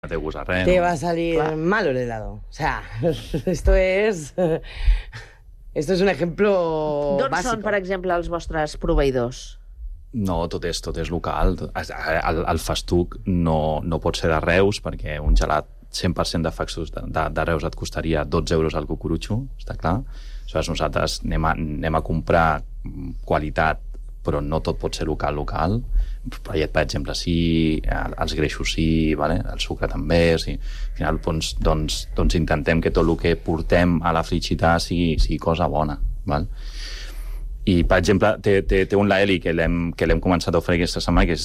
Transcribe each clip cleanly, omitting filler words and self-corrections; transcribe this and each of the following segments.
no té gust a res. Te va a salir malo el helado. O sea, esto es un ejemplo D'on bàsic. són, per exemple, els vostres proveïdors? No, tot és local. El festuc no pot ser de Reus, perquè un gelat 100% de festucs de Reus et costaria 12 euros al cucurutxo, està clar. Aleshores, nosaltres anem a comprar qualitat, però no tot pot ser local. Però, per exemple, sí, els greixos sí, vale? El sucre també. Sí. Al final, doncs intentem que tot el que portem a la Felicità sigui cosa bona. Val? I, per exemple, té un laeli que l'hem començat a oferir aquesta setmana, que és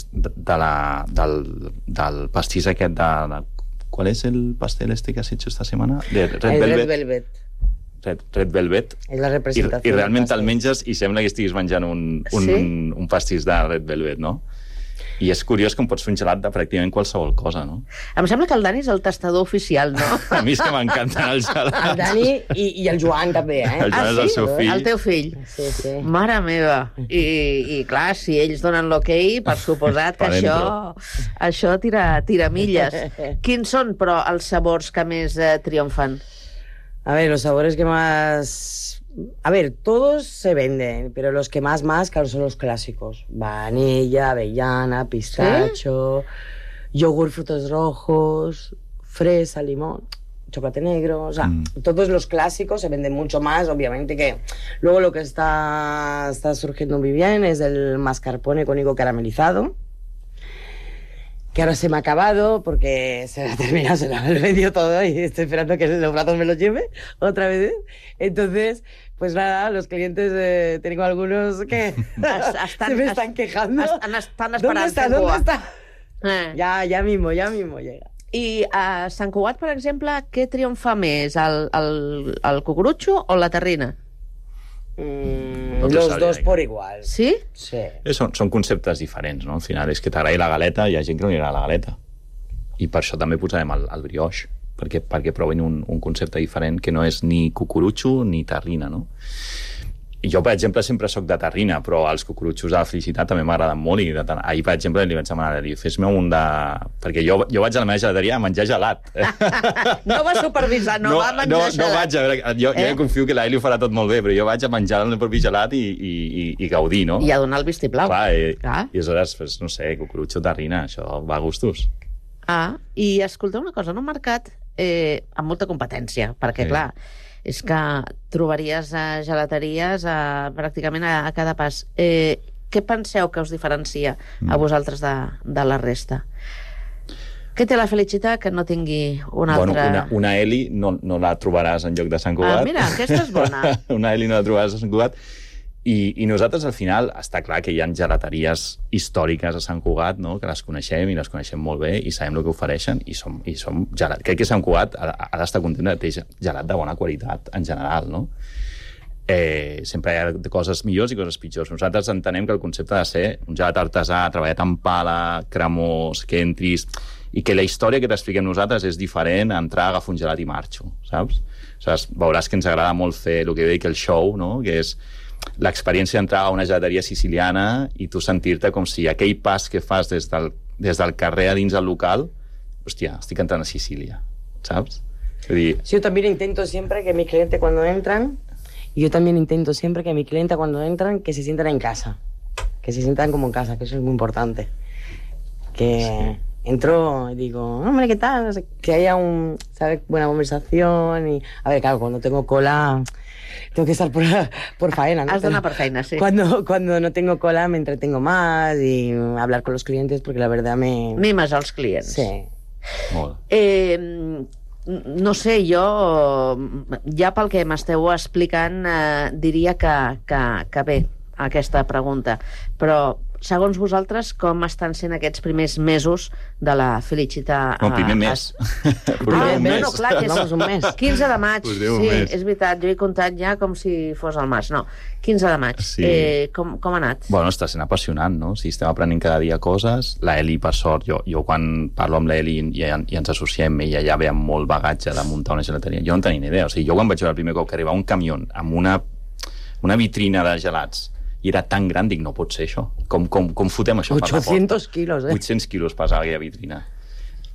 del pastís aquest de... ¿Cuál es el pastel que has hecho esta semana? Red Velvet. Red Velvet. És la representació. I realment te'l menges i sembla que estiguis menjant un pastís de Red Velvet, no? I és curiós que em pots fer un gelat de pràcticament qualsevol cosa, no? Em sembla que el Dani és el tastador oficial, no? A mi és que m'encanten els gelats. El Dani i el Joan també, eh? El Joan és el seu fill. El teu fill? Sí. Mare meva. I clar, si ells donen l'okei, per suposat que això tira milles. Quins són, però, els sabors que més triomfen? A ver, los sabores que más... A ver, todos se venden, pero los que más, claro, son los clásicos. Vainilla, avellana, pistacho, yogur, frutos rojos, fresa, limón, chocolate negro. O sea, todos los clásicos se venden mucho más, obviamente que... Luego lo que está surgiendo muy bien es el mascarpone con higo caramelizado, que ahora se me ha acabado porque se ha terminado, se lo he vendido todo y estoy esperando que los brazos me los lleve otra vez. Entonces, pues nada, los clientes, tengo algunos que se me están quejando. Estan esperant ¿Dónde está? Ya mismo llega. I a Sant Cugat, per exemple, què triomfa més, el cucurutxo o la terrina? Los dos por igual. Sí? Sí. Són conceptes diferents, no? Al final és que t'agrada la galeta, hi ha gent que no li agrada la galeta. I per això també posarem el brioix, perquè provin un concepte diferent que no és ni cucurutxo ni terrina, no? I jo, per exemple, sempre soc de terrina, però els cucurutxos de la Felicitat també m'agraden molt. I ahir, per exemple, li vaig demanar a l'Eli, fes-me un de... Perquè jo vaig a la meva gelateria a menjar gelat. No va supervisar, no va menjar gelat. No vaig, a veure, jo confio que l'Eli ho farà tot molt bé, però jo vaig a menjar el propi gelat i gaudir, no? I a donar el vistiplau. Clar, i aleshores, pues, no sé, cucurutxo, terrina, això va a gustos. I escolta una cosa, en un mercat amb molta competència, perquè, clar, és que trobaries gelateries pràcticament a cada pas. Què penseu que us diferencia a vosaltres de la resta? Què té la Felicitat que no tingui una altra... Bueno, una Eli no la trobaràs en lloc de Sant Cugat. Mira, aquesta és bona. Una Eli no la trobaràs a Sant Cugat. I nosaltres, al final, està clar que hi ha gelateries històriques a Sant Cugat, no? Que les coneixem i les coneixem molt bé i sabem el que ofereixen i som gelat. Crec que Sant Cugat ha d'estar content de tenir gelat de bona qualitat, en general, no? Sempre hi ha coses millors i coses pitjors. Nosaltres entenem que el concepte ha de ser un gelat artesà, treballat amb pala, cremós, que entris... I que la història que t'expliquem nosaltres és diferent a entrar, agafar un gelat i marxo, saps? Veuràs que ens agrada molt fer el que dic el show, no? Que és l'experiència d'entrar a una gelateria siciliana i tu sentir-te com si aquell pas que fas des del carrer a dins del local, hòstia, estic entrant a Sicília, ¿sabes? Yo también intento siempre que mis clientes cuando entran, que se sientan en casa, que se sientan como en casa, que eso es muy importante. Que entro y digo, hombre, ¿qué tal? No sé, que haya buena conversación y... A ver, claro, cuando tengo cola... Tengo que estar por faena, ¿no? Has d'anar per feina, sí. Cuando no tengo cola me entretengo más y hablar con los clientes porque la verdad Mimes els clients. Sí. Molt. No sé, jo ja pel que m'esteu explicant diria que bé, aquesta pregunta, però segons vosaltres, com estan sent aquests primers mesos de la Felicitat? No, primer mes. Bueno, clar, que és un mes. 15 de maig, sí, és veritat, jo he comptat ja com si fos el maig, no, 15 de maig. Sí. Com ha anat? Bueno, està sent apassionant, no? Si estem aprenent cada dia coses. La Eli, per sort, jo quan parlo amb l'Eli i ens associem, ella ja ve amb molt bagatge de muntar una gelateria. Jo no tenia ni idea. O sigui, jo quan vaig veure el primer cop que arribava un camió amb una vitrina de gelats i era tan gran, dic, no pot ser això. Com fotem això per la porta? 800 quilos, 800 quilos pesava aquella vitrina.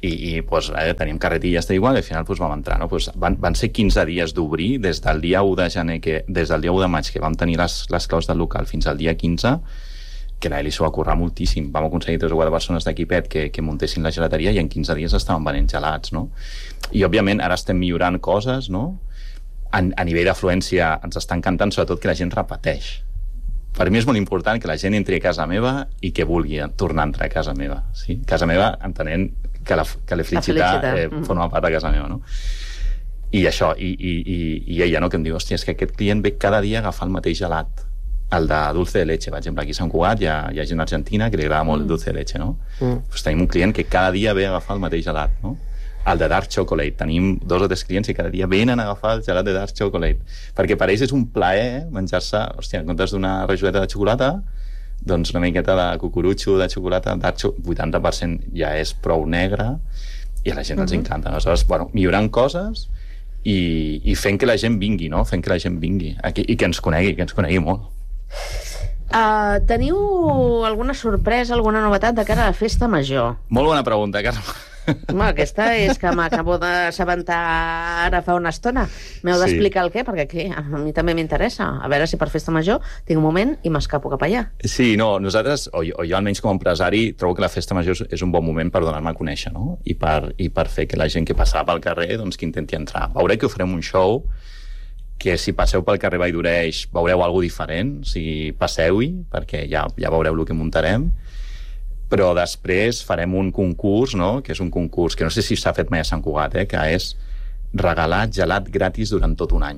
i pues, tenim carretilles igual, i al final pues, vam entrar. No? Pues, van ser 15 dies d'obrir, des del dia 1 de gener, des del dia 1 de maig, que vam tenir les claus del local, fins al dia 15, que l'Eli s'ho va currar moltíssim. Vam aconseguir 3 o 4 persones d'equipet que muntessin la gelateria i en 15 dies estaven venent gelats, no? I, òbviament, ara estem millorant coses, no? A nivell d'afluència ens està encantant, sobretot que la gent repeteix. Per mi és molt important que la gent entri a casa meva i que vulgui tornar a entrar a casa meva. Sí? Casa meva, entenent que la felicitat forma part de casa meva, no? I això, i ella, no?, que em diu, hòstia, és que aquest client ve cada dia a agafar el mateix gelat, el de dulce de leche, per exemple. Aquí a Sant Cugat hi ha gent argentina que li agrada molt el dulce de leche, no? Pues tenim un client que cada dia ve a agafar el mateix gelat, no? El de dark chocolate. Tenim 2 o 3 clients que cada dia venen a agafar el gelat de dark chocolate. Perquè per ells és un plaer menjar-se, hòstia, en comptes d'una rajoleta de xocolata, doncs una miqueta de cucurutxo de xocolata, dark chocolate, 80% ja és prou negre, i a la gent els encanta. Aleshores, bueno, millorant coses i fent que la gent vingui, no? Fent que la gent vingui aquí, i que ens conegui molt. Teniu alguna sorpresa, alguna novetat de cara a la festa major? Molt bona pregunta, Carme. Home, aquesta és que m'acabo d'assabentar ara fa una estona. M'heu d'explicar el què, perquè aquí a mi també m'interessa. A veure si per festa major tinc un moment i m'escapo cap allà. Sí, no, nosaltres, o jo almenys com a empresari, trobo que la festa major és un bon moment per donar-me a conèixer, no? I per fer que la gent que passava pel carrer, doncs, que intenti entrar. Veuré que farem un show que si passeu pel carrer Valldoreix veureu alguna diferent, o sigui, passeu-hi, perquè ja veureu el que muntarem. Però després farem un concurs, no?, que és un concurs que no sé si s'ha fet mai a Sant Cugat, que és regalar gelat gratis durant tot un any.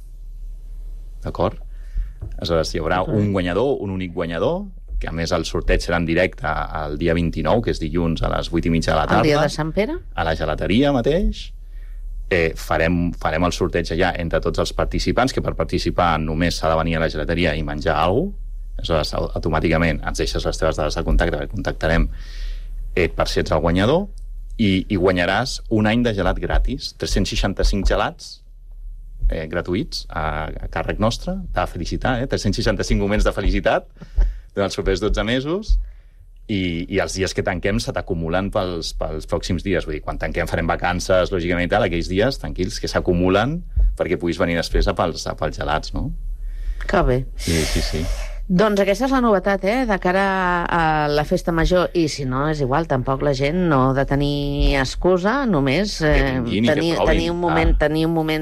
D'acord? Aleshores, hi haurà un guanyador, un únic guanyador, que a més el sorteig serà en directe el dia 29, que és dilluns a les 8:30 de la tarda. El dia de Sant Pere? A la gelateria mateix. Farem el sorteig allà entre tots els participants, que per participar només s'ha de venir a la gelateria i menjar alguna cosa. Aleshores, automàticament ens deixes les teves dades de contacte, perquè contactarem per si ets el guanyador, i guanyaràs un any de gelat gratis, 365 gelats gratuïts a càrrec nostre, de felicitar, 365 moments de felicitat durant els propers 12 mesos, i els dies que tanquem se t'acumulen pels pròxims dies. Vull dir, quan tanquem farem vacances, lògicament, i tal, aquells dies tranquils que s'acumulen perquè puguis venir després pels gelats, no? Que bé. Sí. Doncs aquesta és la novetat, de cara a la festa major, i si no, és igual, tampoc la gent no ha de tenir excusa, només tenir un moment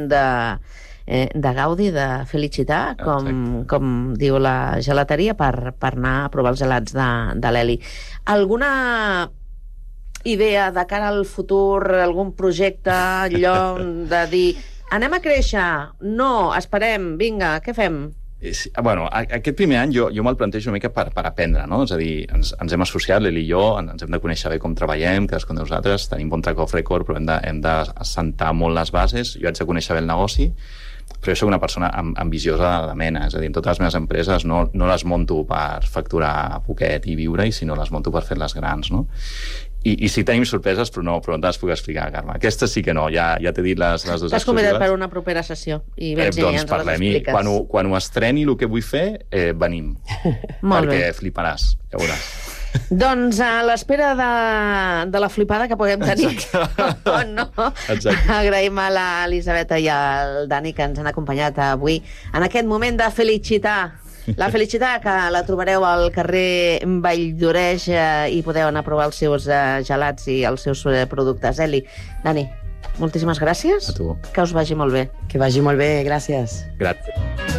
de gaudi, de felicitar, com diu la gelateria, per anar a provar els gelats de l'Eli. Alguna idea de cara al futur, algun projecte, allò de dir anem a créixer, no, esperem, vinga, què fem? Bueno, aquest primer any jo me'l plantejo una mica per aprendre, no? És a dir, ens hem associat, l'Eli i jo, ens hem de conèixer bé com treballem, cadascun de nosaltres, tenim bon track off record, però hem d'assentar molt les bases. Jo haig de conèixer bé el negoci, però jo soc una persona ambiciosa de mena, és a dir, en totes les meves empreses no les monto per facturar poquet i viure, sinó les monto per fer-les grans, no? I sí tenim sorpreses, però no te les puc explicar, Carme. Aquesta sí que no, ja t'he dit les dues exclusives. T'has convidat per una propera sessió i vens i ens les expliques. Quan ho estreni el que vull fer, venim. Molt bé. Perquè fliparàs, ja veuràs. Doncs a l'espera de la flipada que puguem tenir. No? Agraïm a l'Elisabeta i al Dani que ens han acompanyat avui en aquest moment de felicitar. La felicitat, que la trobareu al carrer Valldoreix i podeu anar a provar els seus gelats i els seus productes. Eli, Dani, moltíssimes gràcies. A tu. Que us vagi molt bé. Que vagi molt bé, gràcies. Gràcies.